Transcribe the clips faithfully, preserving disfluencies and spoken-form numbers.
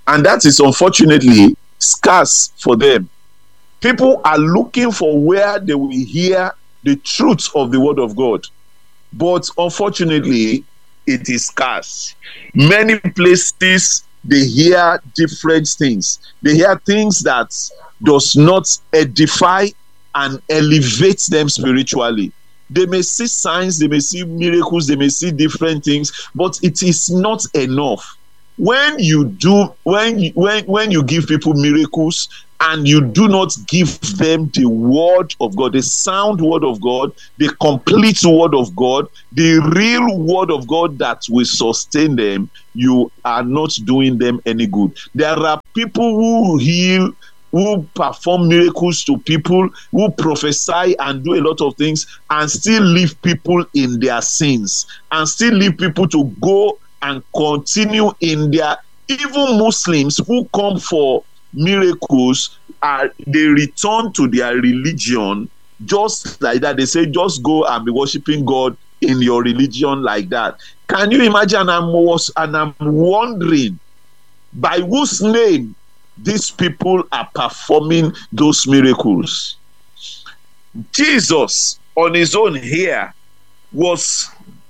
And that is unfortunately scarce for them. People are looking for where they will hear the truth of the word of God. But unfortunately, it is scarce. Many places they hear different things. They hear things that does not edify and elevate them spiritually. They may see signs, they may see miracles, they may see different things, but it is not enough. When you do, when you, when when you give people miracles and you do not give them the word of God, the sound word of God, the complete word of God, the real word of God that will sustain them, you are not doing them any good. There are people who heal, who perform miracles to people, who prophesy and do a lot of things, and still leave people in their sins, and still leave people to go and continue in their, even Muslims who come for miracles, are they return to their religion just like that. They say, just go and be worshiping God in your religion like that. Can you imagine? I'm was and I'm wondering by whose name these people are performing those miracles. Jesus on his own here was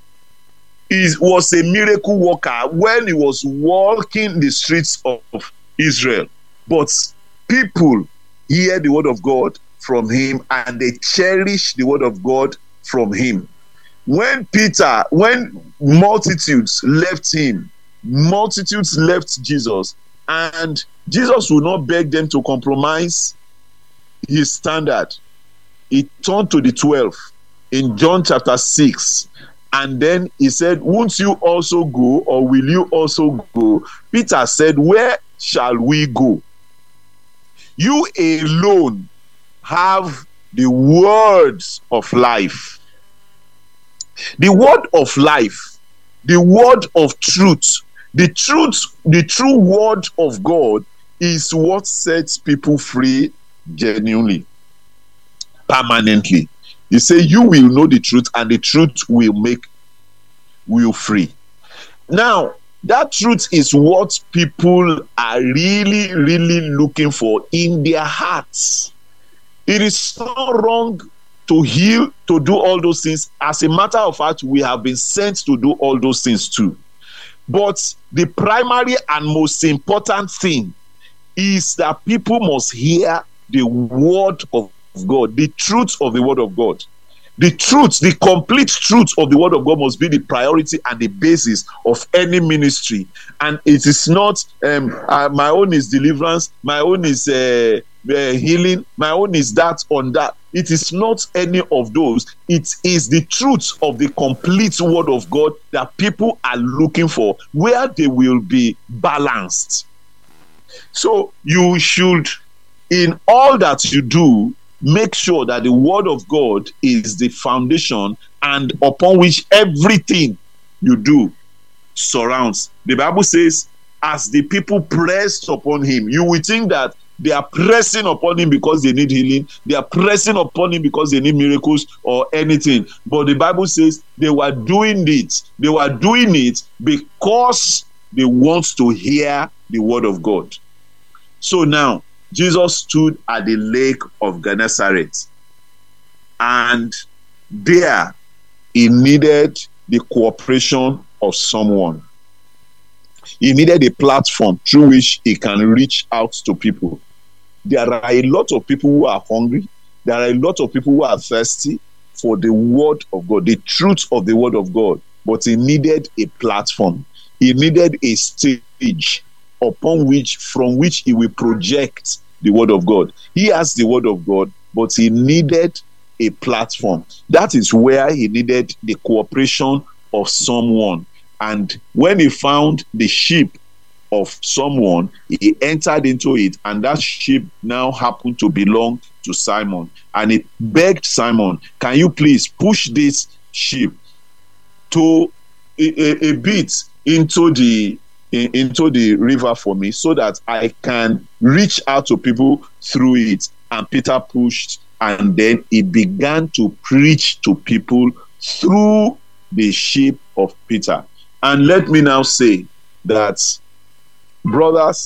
is was a miracle worker when he was walking the streets of Israel. But people hear the word of God from him and they cherish the word of God from him. When Peter, when multitudes left him, multitudes left Jesus, and Jesus would not beg them to compromise his standard. He turned to the twelve in John chapter six. And then he said, won't you also go, or will you also go? Peter said, where shall we go? You alone have the words of life. The word of life, the word of truth, the truth, the true word of God is what sets people free genuinely, permanently. He said, you will know the truth, and the truth will make you free. Now, that truth is what people are really, really looking for in their hearts. It is not wrong to heal, to do all those things. As a matter of fact, we have been sent to do all those things too. But the primary and most important thing is that people must hear the word of God, the truth of the word of God. The truth, the complete truth of the word of God must be the priority and the basis of any ministry. And it is not, um, uh, my own is deliverance, my own is uh, uh, healing, my own is that on that. It is not any of those. It is the truth of the complete word of God that people are looking for, where they will be balanced. So you should, in all that you do, make sure that the word of God is the foundation and upon which everything you do surrounds. The Bible says, as the people pressed upon him, you will think that they are pressing upon him because they need healing, they are pressing upon him because they need miracles or anything. But the Bible says they were doing it, they were doing it because they want to hear the word of God. So now, Jesus stood at the lake of Gennesaret, and there he needed the cooperation of someone. He needed a platform through which he can reach out to people. There are a lot of people who are hungry. There are a lot of people who are thirsty for the word of God, the truth of the word of God. But he needed a platform. He needed a stage upon which, from which he will project the word of God. He has the word of God, but he needed a platform. That is where he needed the cooperation of someone. And when he found the sheep of someone, he entered into it, and that sheep now happened to belong to Simon. And he begged Simon, can you please push this sheep to a, a, a bit into the into the river for me, so that I can reach out to people through it. And Peter pushed, and then he began to preach to people through the sheep of Peter. And let me now say that, brothers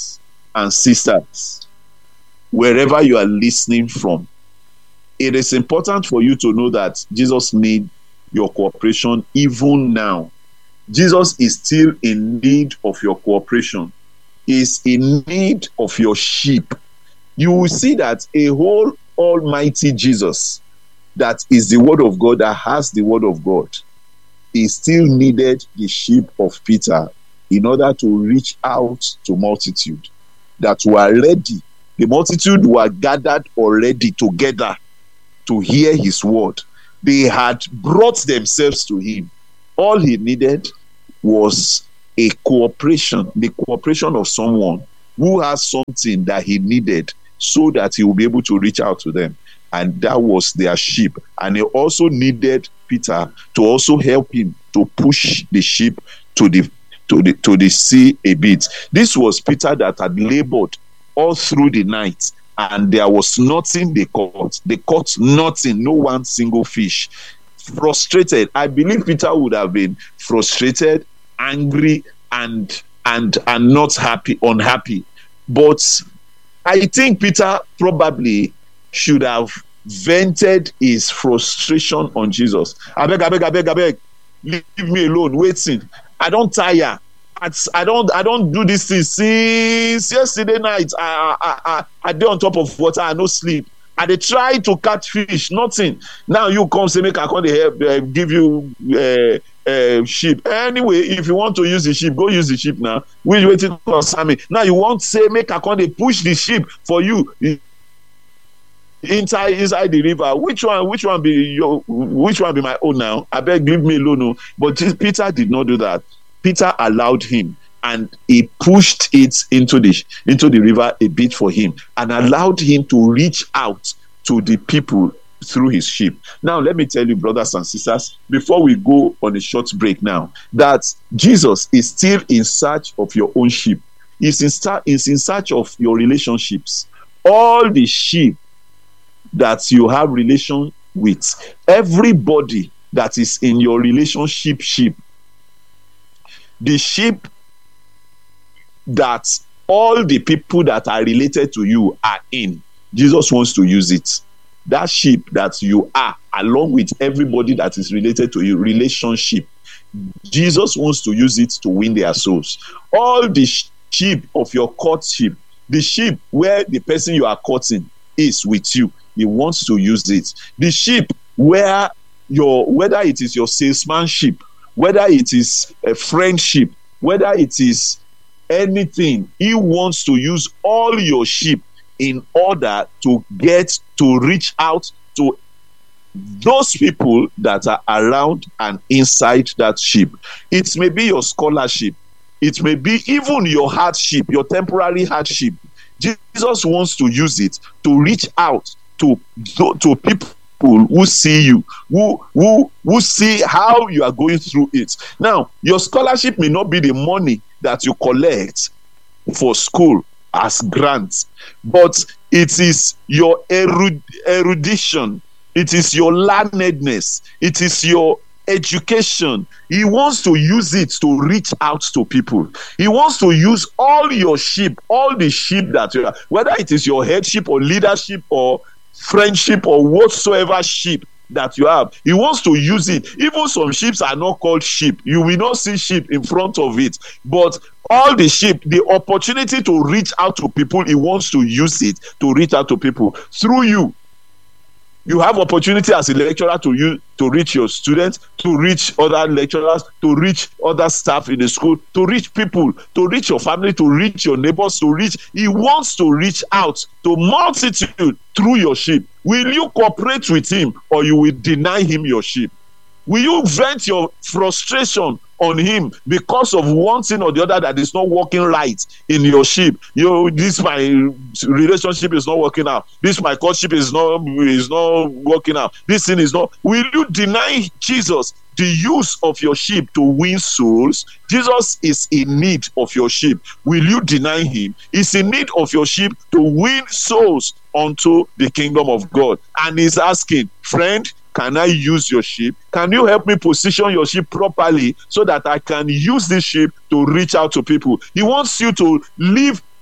and sisters, wherever you are listening from, it is important for you to know that Jesus needs your cooperation even now. Jesus is still in need of your cooperation. He is in need of your sheep. You will see that a whole almighty Jesus, that is the word of God, that has the word of God, he still needed the sheep of Peter in order to reach out to multitude that were ready. The multitude were gathered already together to hear his word. They had brought themselves to him. All he needed was a cooperation, the cooperation of someone who has something that he needed so that he will be able to reach out to them. And that was their sheep. And he also needed Peter to also help him to push the sheep to the to the to the sea a bit. This was Peter that had labored all through the night, and there was nothing they caught. They caught nothing, no one single fish. Frustrated. I believe Peter would have been frustrated, angry, and and and not happy, unhappy. But I think Peter probably should have vented his frustration on Jesus. I beg, I beg, I beg, I beg, leave me alone, waiting. I don't tire. I don't I don't do this thing since yesterday night. I I I, I dey on top of water, I no sleep. I dey try to catch fish, nothing. Now you come say make I come dey help uh, give you uh, uh, sheep. Anyway, if you want to use the sheep, go use the sheep now. We waiting for Sammy. Now you want say make I come dey push the sheep for you inside inside the river. Which one which one be your which one be my own now? I beg, leave me alone. No. But Peter did not do that. Peter allowed him, and he pushed it into the into the river a bit for him, and allowed him to reach out to the people through his sheep. Now, let me tell you, brothers and sisters, before we go on a short break now, that Jesus is still in search of your own sheep. He's in, start, he's in search of your relationships. All the sheep that you have relation with, everybody that is in your relationship sheep, the sheep that all the people that are related to you are in, Jesus wants to use it. That sheep that you are, along with everybody that is related to you, relationship, Jesus wants to use it to win their souls. All the sheep of your courtship, the sheep where the person you are courting is with you, he wants to use it. The sheep where your, whether it is your salesmanship, whether it is a friendship, whether it is anything, he wants to use all your sheep in order to get to reach out to those people that are around and inside that sheep. It may be your scholarship. It may be even your hardship, your temporary hardship. Jesus wants to use it to reach out to, to, to people who see you, who who who see how you are going through it. Now, your scholarship may not be the money that you collect for school as grants, but it is your erud- erudition, it is your learnedness, it is your education. He wants to use it to reach out to people. He wants to use all your sheep, all the sheep that you are, whether it is your headship or leadership or friendship or whatsoever sheep that you have. He wants to use it. Even some sheep are not called sheep. You will not see sheep in front of it. But all the sheep, the opportunity to reach out to people, he wants to use it to reach out to people through you. You have opportunity as a lecturer to use to reach your students, to reach other lecturers, to reach other staff in the school, to reach people, to reach your family, to reach your neighbors, to reach. He wants to reach out to multitude through your sheep. Will you cooperate with him, or you will deny him your sheep? Will you vent your frustration on him because of one thing or the other that is not working right in your sheep? You know, this my relationship is not working out. This my courtship is not is not working out. This thing is not. Will you deny Jesus the use of your sheep to win souls? Jesus is in need of your sheep. Will you deny him? He's in need of your sheep to win souls unto the kingdom of God. And he's asking, friend, can I use your sheep? Can you help me position your sheep properly so that I can use this sheep to reach out to people? He wants you to leave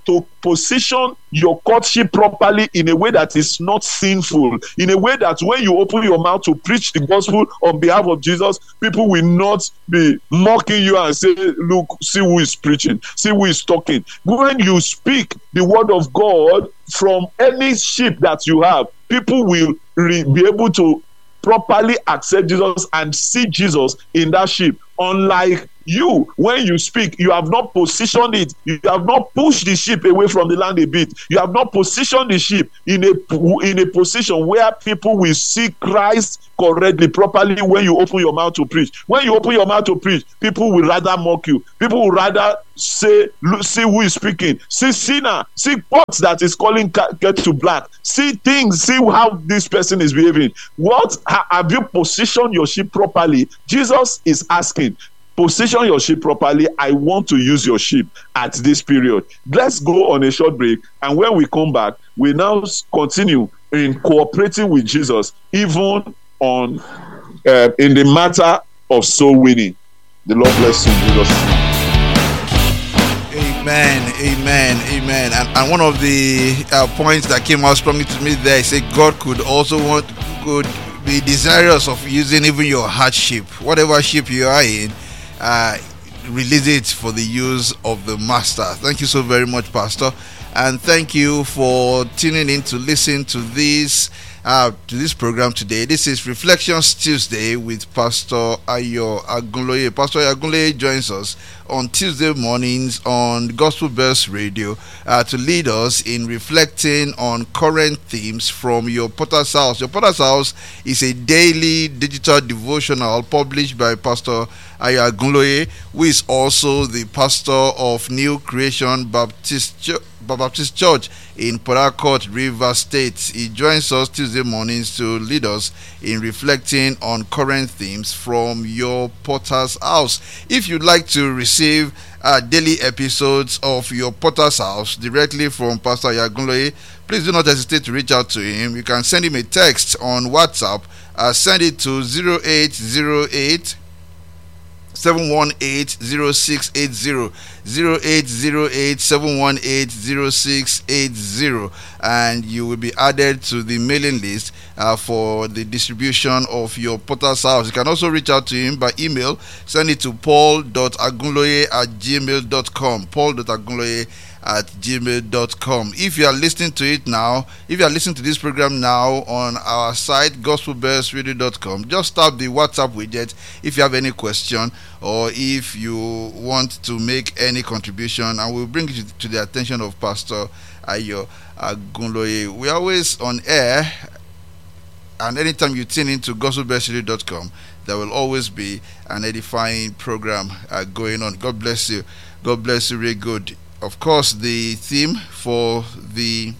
to position your courtship properly in a way that is not sinful, in a way that when you open your mouth to preach the gospel on behalf of Jesus, people will not be mocking you and say, look, see who is preaching, see who is talking. When you speak the word of God from any sheep that you have, people will re- be able to properly accept Jesus and see Jesus in that sheep. Unlike you, when you speak, you have not positioned it, you have not pushed the sheep away from the land a bit, you have not positioned the sheep in a in a position where people will see Christ correctly, properly. When you open your mouth to preach, when you open your mouth to preach, people will rather mock you, people will rather say, look, see who is speaking, see sinner, see pots that is calling get to black, see things, see how this person is behaving. What have you positioned your sheep properly? Jesus is asking, position your sheep properly. I want to use your sheep at this period. Let's go on a short break, and when we come back, we now continue in cooperating with Jesus, even on uh, in the matter of soul winning. The Lord bless you. Jesus. Amen, amen, amen. And, and one of the uh, points that came out strongly to me there is that God could also want could be desirous of using even your hardship, whatever ship you are in. Uh, release it for the use of the master. Thank you so very much, Pastor, and thank you for tuning in to listen to this uh, to this program today. This is Reflections Tuesday with Pastor Ayo Agunloye. Pastor Ayo Agunloye joins us on Tuesday mornings on Gospel Bells Radio uh, to lead us in reflecting on current themes from your Potter's House. Your Potter's House is a daily digital devotional published by Pastor Ayo Agunloye, who is also the pastor of New Creation Baptist Church, Baptist Church in Port Harcourt, Rivers State. He joins us Tuesday mornings to lead us in reflecting on current themes from your Potter's House. If you'd like to receive uh, daily episodes of your Potter's House directly from Pastor Ayo Agunloye, please do not hesitate to reach out to him. You can send him a text on WhatsApp. Uh, send it to zero eight zero eight seven one eight zero six eight zero, zero eight zero eight seven one eight zero six eight zero, and you will be added to the mailing list uh, for the distribution of your Potter's House. You can also reach out to him by email. Send it to paul dot agunloye at gmail dot com, paul dot agunloye at gmail dot com. If you are listening to it now, if you are listening to this program now on our site gospel bells radio dot com, just tap the WhatsApp widget if you have any question or if you want to make any contribution, and we'll bring it to the attention of Pastor Ayo Agunloye. We're always on air, and anytime you tune into gospel bells radio dot com, there will always be an edifying program uh, going on. God bless you. God bless you. Really good. Of course, the theme for the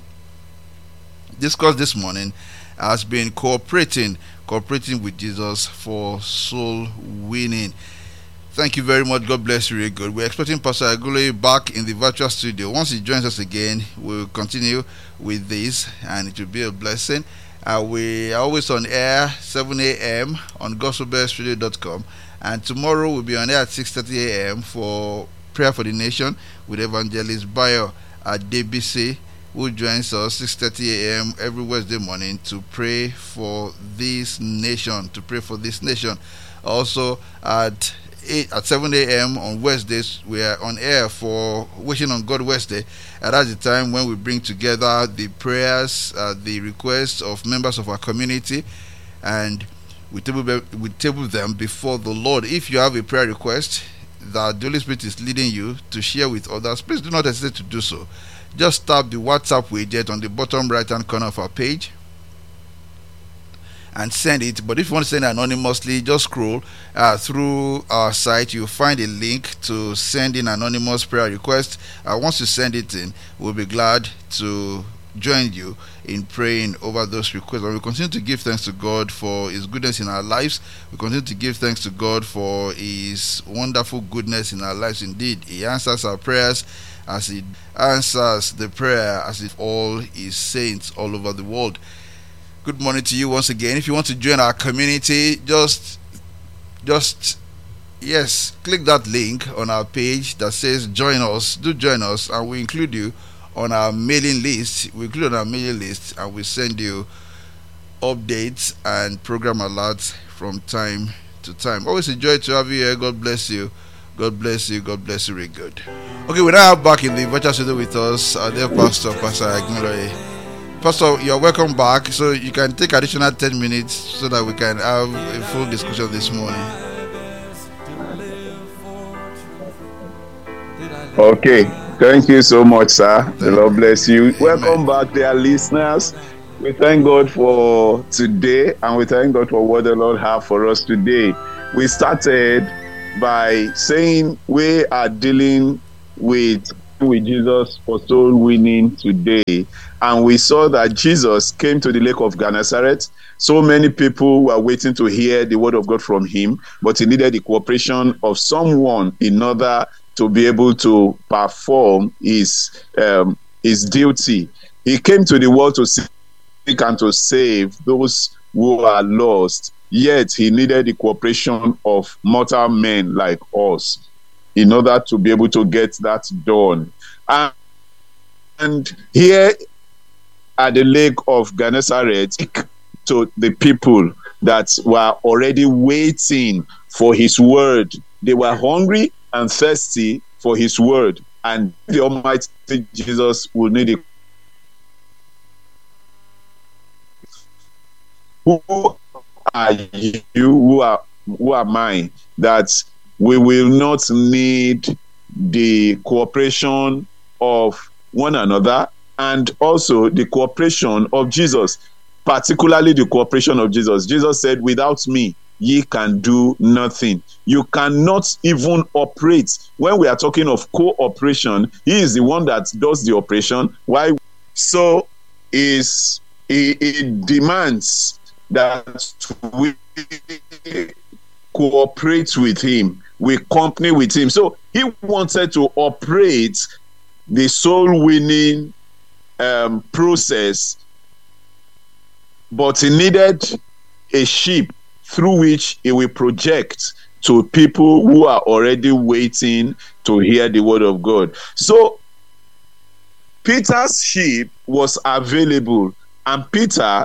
discourse this morning has been cooperating, cooperating with Jesus for soul winning. Thank you very much. God bless you. Really good. We're expecting Pastor Agunloye back in the virtual studio. Once he joins us again, we'll continue with this, and it will be a blessing. Uh, we are always on air seven a.m. on gospel bells radio dot com, and tomorrow we'll be on air at six thirty a.m. for Prayer for the Nation with Evangelist Bayo at D B C, who joins us six thirty a.m. every Wednesday morning to pray for this nation, to pray for this nation. Also at eight at seven a.m. on Wednesdays, we are on air for Wishing on God Wednesday, and that's the time when we bring together the prayers, uh, the requests of members of our community, and we table, we table them before the Lord. If you have a prayer request that the Holy Spirit is leading you to share with others, please do not hesitate to do so. Just tap the WhatsApp widget on the bottom right hand corner of our page and send it. But if you want to send it anonymously, just scroll uh, through our site. You'll find a link to send in anonymous prayer request. Uh, once you send it in, we'll be glad to join you in praying over those requests. And we continue to give thanks to God for His goodness in our lives. We continue to give thanks to God for His wonderful goodness in our lives. Indeed, He answers our prayers as He answers the prayer as if all His saints all over the world. Good morning to you once again. If you want to join our community, just just yes, click that link on our page that says join us. Do join us, and we include you on our mailing list. We include on our mailing list, and we send you updates and program alerts from time to time. Always a joy to have you here. God bless you. God bless you. God bless you. Very good. Okay, we now have back in the virtual studio with us our dear pastor, Pastor Akinloye. Pastor, you're welcome back. So you can take additional ten minutes so that we can have a full discussion this morning. Okay, thank you so much, sir. Thank the Lord bless you. Amen. Welcome back, dear listeners. We thank God for today, and we thank God for what the Lord has for us today. We started by saying we are dealing with with Jesus for soul winning today, and we saw that Jesus came to the lake of Gennesaret. So many people were waiting to hear the word of God from him, but he needed the cooperation of someone in order to be able to perform his um, his duty. He came to the world to seek and to save those who are lost, yet he needed the cooperation of mortal men like us in order to be able to get that done. And, and here at the lake of Gennesaret, to the people that were already waiting for his word. They were hungry and thirsty for his word, and the Almighty Jesus will need it. Who are you? Who are who am I? That we will not need the cooperation of one another, and also the cooperation of Jesus, particularly the cooperation of Jesus. Jesus said, "Without me, ye can do nothing." You cannot even operate. When we are talking of cooperation, he is the one that does the operation. Why? So is it, it demands that we cooperate with him, we company with him. So he wanted to operate the soul winning um, process, but he needed a ship through which he will project to people who are already waiting to hear the word of God. So Peter's ship was available, and Peter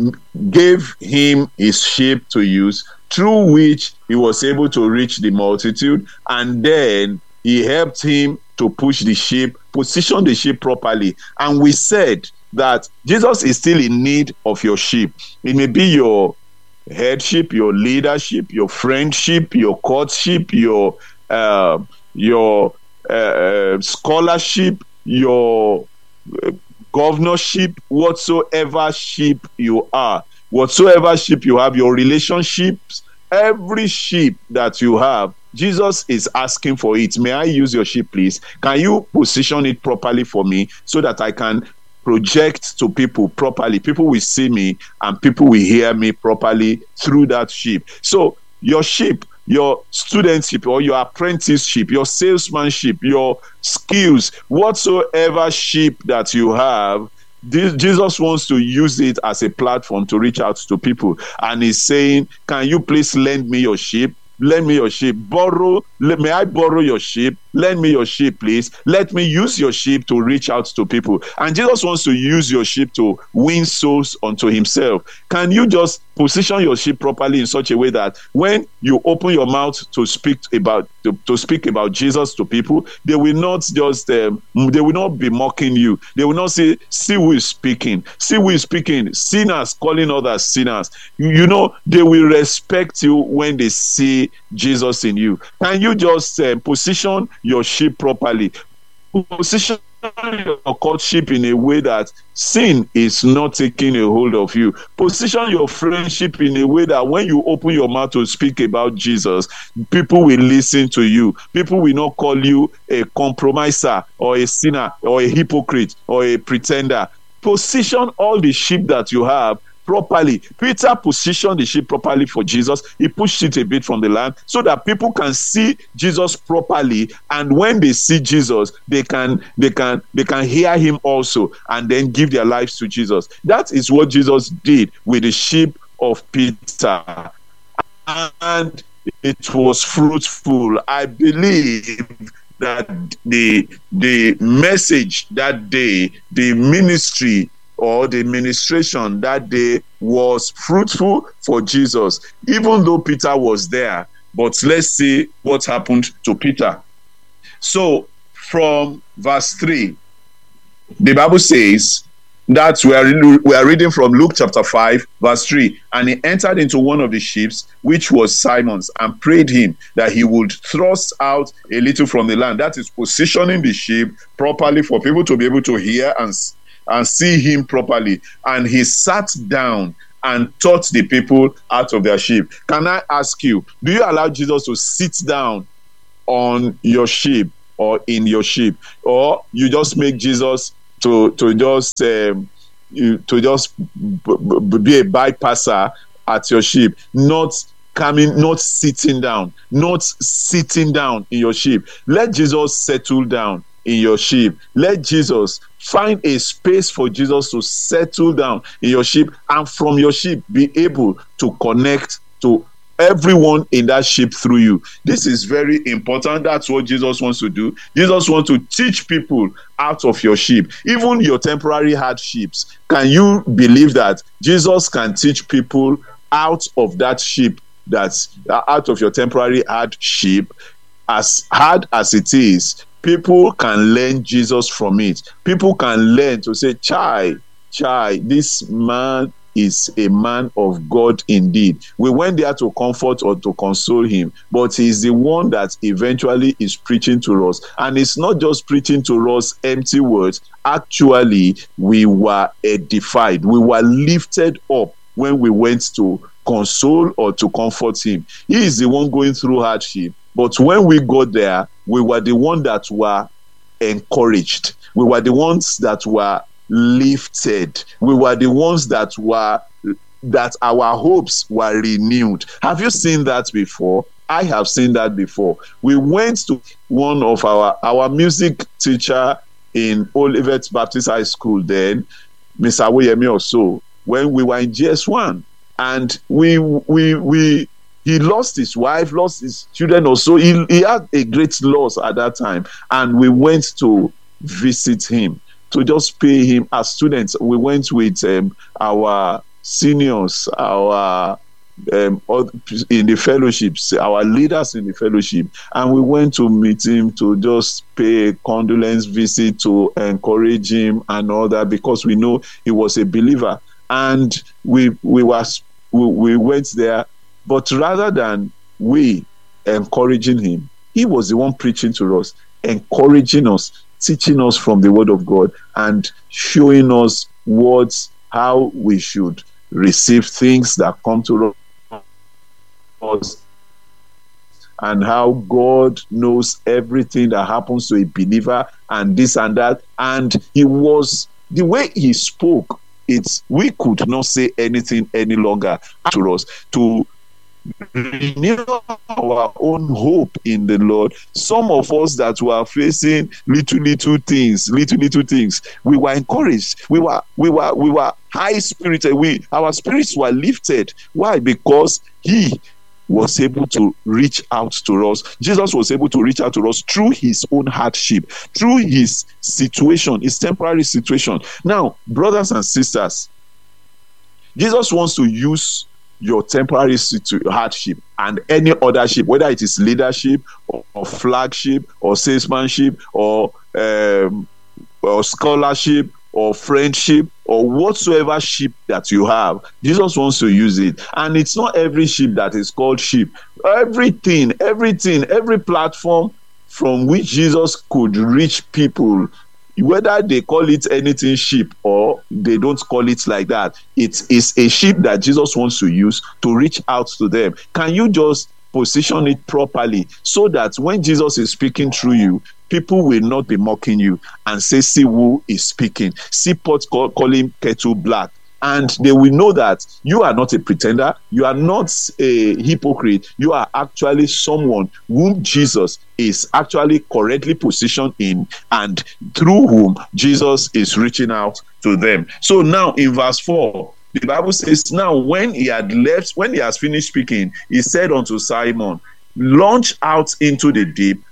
gave him his ship to use, through which he was able to reach the multitude, and then he helped him to push the ship, position the ship properly. And we said that Jesus is still in need of your ship. It may be your headship, your leadership, your friendship, your courtship, your uh, your uh, scholarship, your uh, governorship, whatsoever ship you are, whatsoever ship you have, your relationships, every ship that you have, Jesus is asking for it. May I use your ship, please? Can you position it properly for me so that I can project to people properly? People will see me and people will hear me properly through that ship. So your ship, your studentship or your apprenticeship, your salesmanship, your skills, whatsoever ship that you have, this, Jesus wants to use it as a platform to reach out to people. And he's saying, can you please lend me your ship? Lend me your ship. Borrow. Let, may I borrow your ship? Lend me your ship, please. Let me use your ship to reach out to people. And Jesus wants to use your ship to win souls unto himself. Can you just position your ship properly in such a way that when you open your mouth to speak about to, to speak about Jesus to people, they will not just um, they will not be mocking you. They will not say, "See who is speaking. See who is speaking." Sinners calling others sinners. You, you know, they will respect you when they see Jesus in you. Can you just uh, position your ship properly? Position your courtship in a way that sin is not taking a hold of you. Position your friendship in a way that when you open your mouth to speak about Jesus, people will listen to you. People will not call you a compromiser or a sinner or a hypocrite or a pretender. Position all the sheep that you have properly. Peter positioned the ship properly for Jesus. He pushed it a bit from the land so that people can see Jesus properly, and when they see Jesus, they can they can they can hear him also and then give their lives to Jesus. That is what Jesus did with the ship of Peter, and it was fruitful. I believe that the the message that day, the ministry or the administration that day was fruitful for Jesus, even though Peter was there. But let's see what happened to Peter. So from verse three, the Bible says that we are, we are reading from Luke chapter five, verse three. And he entered into one of the ships, which was Simon's, and prayed him that he would thrust out a little from the land. That is positioning the ship properly for people to be able to hear and, and see him properly. And he sat down and taught the people out of their ship. Can I ask you, do you allow Jesus to sit down on your ship or in your ship? Or you just make Jesus to to just um, you, to just b- b- be a bypasser at your ship, not coming, not sitting down, not sitting down in your ship. Let Jesus settle down in your ship. Let Jesus find a space for Jesus to settle down in your ship, and from your ship be able to connect to everyone in that ship through you. This is very important. That's what Jesus wants to do. Jesus wants to teach people out of your ship, even your temporary hardships. Can you believe that Jesus can teach people out of that ship, that's out of your temporary hardship? As hard as it is, people can learn Jesus from it. People can learn to say, chai, chai, this man is a man of God indeed. We went there to comfort or to console him, but he's the one that eventually is preaching to us. And it's not just preaching to us empty words. Actually, we were edified. We were lifted up when we went to console or to comfort him. He is the one going through hardship. But when we got there, we were the one that were encouraged. We were the ones that were lifted. We were the ones that were that our hopes were renewed. Have you seen that before? I have seen that before. We went to one of our our music teacher in Olivet Baptist High School then, Mister Awoyemi also, when we were in G S one, and we we we he lost his wife, lost his children also. He, he had a great loss at that time, and we went to visit him, to just pay him as students. We went with um, our seniors, our um, in the fellowships, our leaders in the fellowship, and we went to meet him to just pay a condolence visit, to encourage him and all that, because we know he was a believer. And we we was we, we went there, but rather than we encouraging him, he was the one preaching to us, encouraging us, teaching us from the word of God, and showing us what, how we should receive things that come to us, and how God knows everything that happens to a believer, and this and that. And he was, the way he spoke, it's, we could not say anything any longer to us, to renew our own hope in the Lord. Some of us that were facing little little things, little little things, we were encouraged. We were we were we were high spirited. We our spirits were lifted. Why? Because he was able to reach out to us. Jesus was able to reach out to us through his own hardship, through his situation, his temporary situation. Now, brothers and sisters, Jesus wants to use your temporary situ- hardship and any other ship, whether it is leadership or, or flagship or salesmanship or um, or scholarship or friendship or whatsoever ship that you have. Jesus wants to use it. And it's not every ship that is called ship. Everything, everything, every platform from which Jesus could reach people, whether they call it anything ship or they don't call it like that, it is a ship that Jesus wants to use to reach out to them. Can you just position it properly so that when Jesus is speaking through you, people will not be mocking you and say, see who is speaking. See pot call, call him kettle black. And they will know that you are not a pretender. You are not a hypocrite. You are actually someone whom Jesus is actually correctly positioned in, and through whom Jesus is reaching out to them. So now in verse four, the Bible says, now when he had left, when he has finished speaking, he said unto Simon, launch out into the deep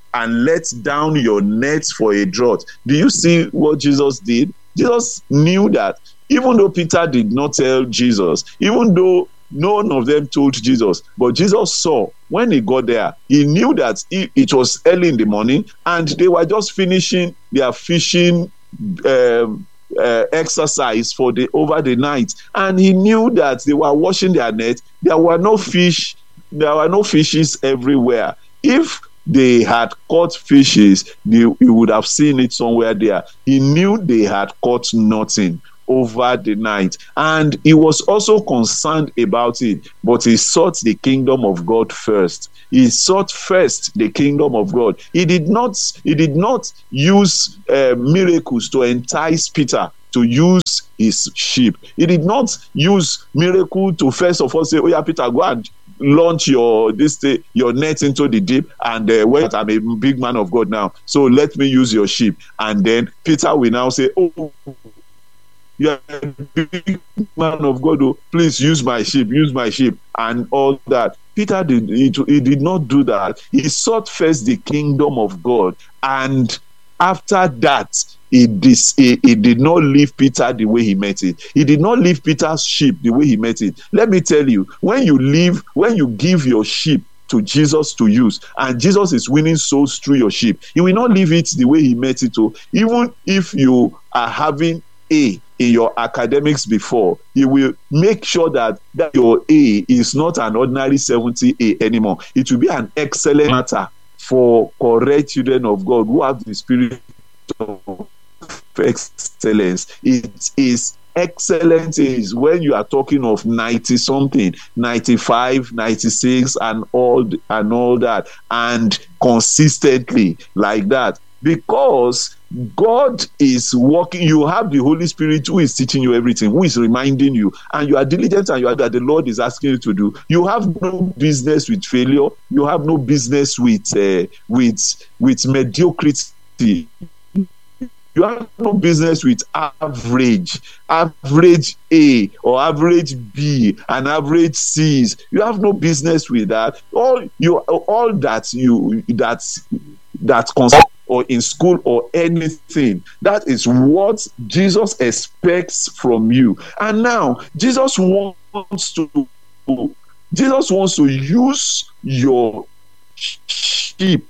and let down your nets for a draught. Do you see what Jesus did? Jesus knew that even though Peter did not tell Jesus, even though none of them told Jesus, but Jesus saw when he got there, he knew that it, it was early in the morning and they were just finishing their fishing um, uh, exercise for the over the night, and he knew that they were washing their net. There were no fish, there were no fishes everywhere. If they had caught fishes, they, he would have seen it somewhere there. He knew they had caught nothing over the night, and he was also concerned about it, but he sought the kingdom of God first. He sought first the kingdom of God. He did not he did not use uh, miracles to entice Peter to use his ship. He did not use miracle to first of all say, oh yeah, Peter, go and launch your this day, your net into the deep, and uh, when I'm a big man of God now, so let me use your ship. And then Peter will now say, oh, you are a big man of God, oh, please use my ship, use my ship, and all that. Peter did he, he did not do that. He sought first the kingdom of God, and after that, he, dis, he, he did not leave Peter the way he met it. He did not leave Peter's ship the way he met it. Let me tell you, when you leave, when you give your ship to Jesus to use, and Jesus is winning souls through your ship, he will not leave it the way he met it. To even if you are having A in your academics before, he will make sure that, that your A is not an ordinary seventy A anymore. It will be an excellent matter for correct children of God who have the spirit of excellence. It is excellent is when you are talking of ninety something, ninety-five, ninety-six, and all and all that, and consistently like that, because God is working. You have the Holy Spirit who is teaching you everything, who is reminding you, and you are diligent, and you are that the Lord is asking you to do. You have no business with failure. You have no business with uh, with with mediocrity. You have no business with average, average A or average B and average C's. You have no business with that. All you, all that you that that concern or in school or anything, that is what Jesus expects from you. And now Jesus wants to Jesus wants to use your sheep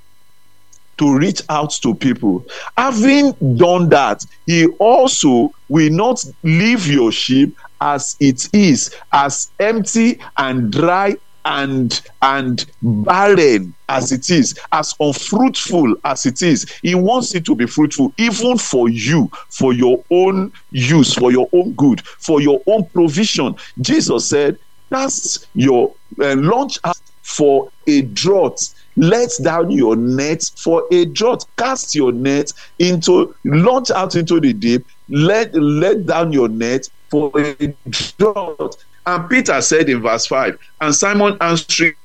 to reach out to people. Having done that, he also will not leave your sheep as it is, as empty and dry and and barren as it is, as unfruitful as it is. He wants it to be fruitful, even for you, for your own use, for your own good, for your own provision. Jesus said, that's your uh, launch out for a drought. Let down your net for a drought. Cast your net into, launch out into the deep. Let let down your net for a drought. And Peter said in verse five, and Simon answering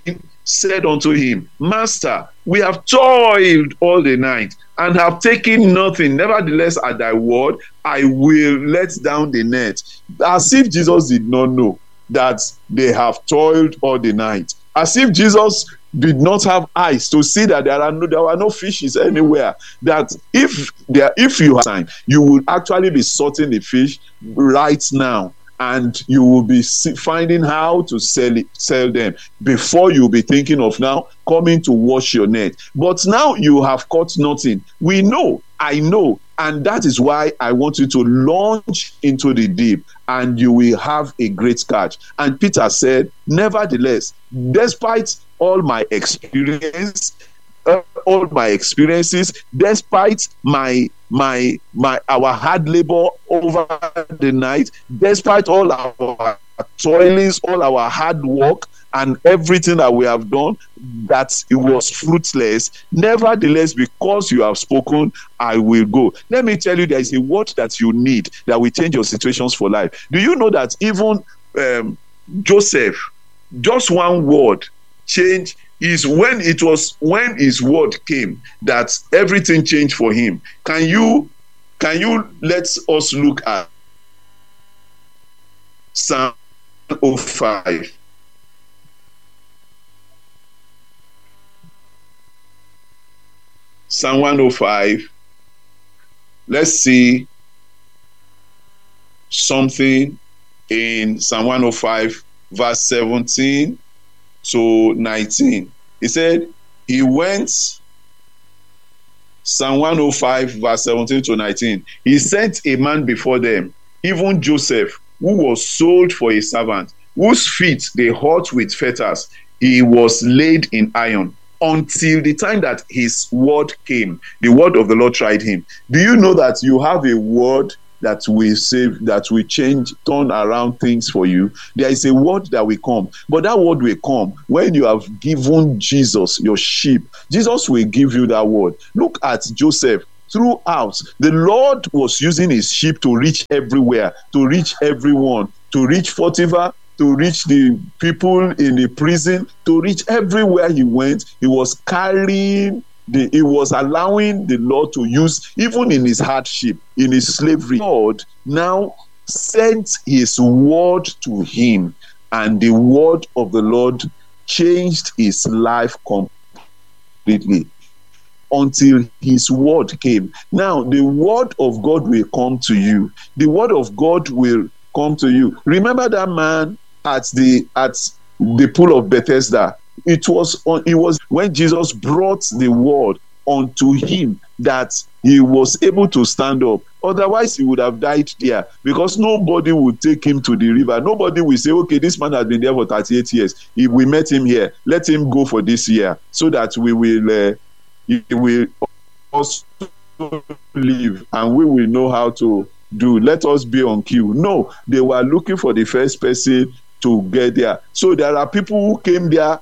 said unto him, Master, we have toiled all the night and have taken nothing. Nevertheless, at thy word, I will let down the net. As if Jesus did not know that they have toiled all the night. As if Jesus did not have eyes to see that there are no there were no fishes anywhere. That if there if you have time, you would actually be sorting the fish right now, and you will be finding how to sell it, sell them before you'll be thinking of now coming to wash your net. But now you have caught nothing. We know, I know, and that is why I want you to launch into the deep, and you will have a great catch. And Peter said, nevertheless, despite all my experience, uh, all my experiences, despite my my my our hard labor over the night, despite all our toilings, all our hard work, and everything that we have done, that it was fruitless. Nevertheless, because you have spoken, I will go. Let me tell you, there is a word that you need that will change your situations for life. Do you know that even um, Joseph, just one word change is when it was when his word came that everything changed for him. Can you can you let us look at Psalm oh five? Psalm one oh five. Let's see something in Psalm one oh five, verse seventeen to nineteen. He said, he went, Psalm one oh five, verse seventeen to nineteen. He sent a man before them, even Joseph, who was sold for a servant, whose feet they hurt with fetters. He was laid in iron until the time that his word came. The word of the Lord tried him. Do you know that you have a word that will save, that will change, turn around things for you? There is a word that will come, but that word will come when you have given Jesus your sheep. Jesus will give you that word. Look at Joseph. Throughout, the Lord was using his sheep to reach everywhere, to reach everyone, to reach Potiphar, to reach the people in the prison, to reach everywhere he went. He was carrying The, he was allowing the Lord to use, even in his hardship, in his slavery. God now sent his word to him, and the word of the Lord changed his life completely until his word came. Now, the word of God will come to you. The word of God will come to you. Remember that man at the at the pool of Bethesda? It was on, it was when Jesus brought the word unto him that he was able to stand up. Otherwise, he would have died there, because nobody would take him to the river. Nobody will say, okay, this man has been there for thirty-eight years. If we met him here, let him go for this year, so that we will uh, he will also live and we will know how to do. Let us be on cue. No, they were looking for the first person to get there. So there are people who came there,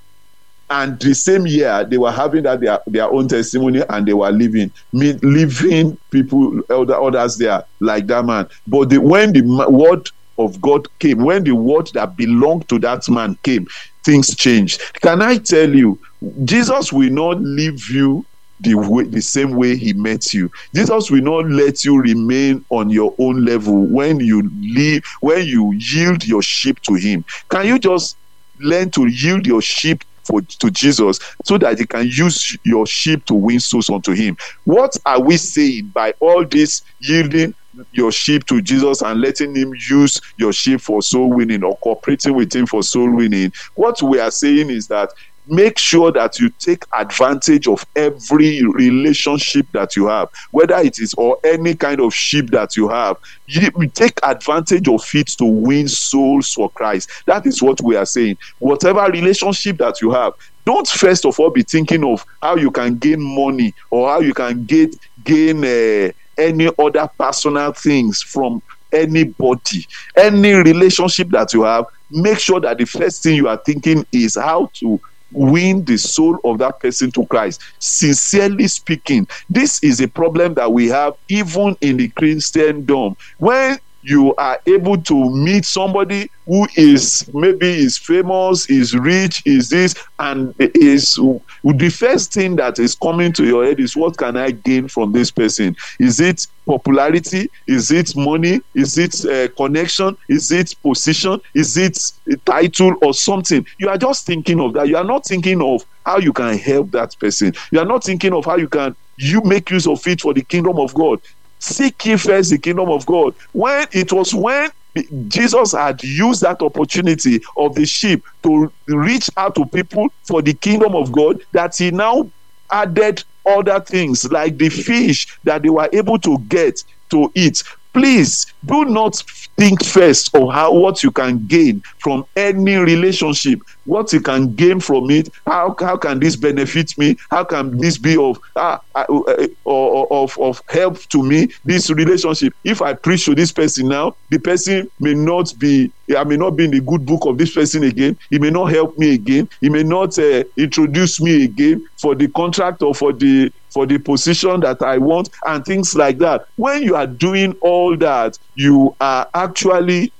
and the same year they were having that their, their own testimony, and they were living, living people, other others there like that man. But the, when the word of God came, when the word that belonged to that man came, things changed. Can I tell you, Jesus will not leave you the way, the same way he met you. Jesus will not let you remain on your own level when you leave, when you yield your sheep to him. Can you just learn to yield your sheep for, to Jesus, so that you can use your sheep to win souls unto him? What are we saying by all this yielding your sheep to Jesus and letting him use your sheep for soul winning, or cooperating with him for soul winning? What we are saying is that make sure that you take advantage of every relationship that you have, whether it is or any kind of sheep that you have. You, you take advantage of it to win souls for Christ. That is what we are saying. Whatever relationship that you have, don't first of all be thinking of how you can gain money, or how you can get gain uh, any other personal things from anybody. Any relationship that you have, make sure that the first thing you are thinking is how to win the soul of that person to Christ. Sincerely speaking, this is a problem that we have even in the Christendom. When you are able to meet somebody who is maybe is famous, is rich, is this, and is the first thing that is coming to your head is, what can I gain from this person? Is it popularity? Is it money? Is it uh, connection? Is it position? Is it a title or something? You are just thinking of that. You are not thinking of how you can help that person. You are not thinking of how you can you make use of it for the kingdom of God. Seek ye first the kingdom of God. When it was when Jesus had used that opportunity of the sheep to reach out to people for the kingdom of God, that he now added other things like the fish that they were able to get to eat. Please do not think first of how what you can gain from any relationship, what you can gain from it. How, how can this benefit me? How can this be of uh, uh, uh, of of help to me? This relationship. If I preach to this person now, the person may not be. I may not be in the good book of this person again. He may not help me again. He may not uh, introduce me again for the contract or for the for the position that I want, and things like that. When you are doing all that, you are actually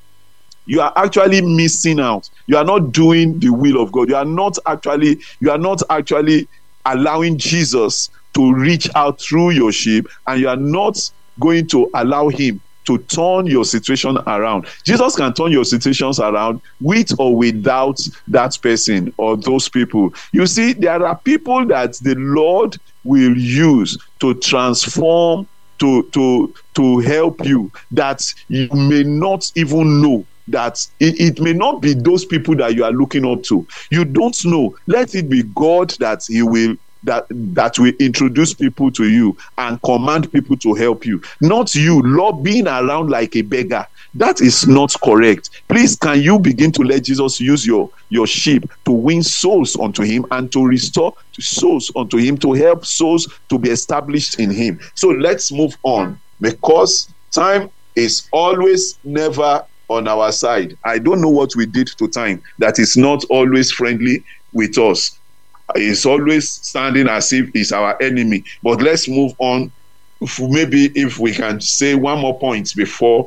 you are actually missing out. You are not doing the will of God. You are not actually you are not actually allowing Jesus to reach out through your sheep, and you are not going to allow him to turn your situation around. Jesus can turn your situations around with or without that person or those people. You see, there are people that the Lord will use to transform, to to to help you, that you may not even know that it, it may not be those people that you are looking up to. You don't know. Let it be God that he will that that will introduce people to you and command people to help you, not you lobbying around like a beggar. That is not correct. Please, can you begin to let Jesus use your your sheep to win souls unto him and to restore souls unto him, to help souls to be established in him? So let's move on, because time is always never on our side. I don't know what we did to time that is not always friendly with us. It's always standing as if it's our enemy. But let's move on. Maybe if we can say one more point before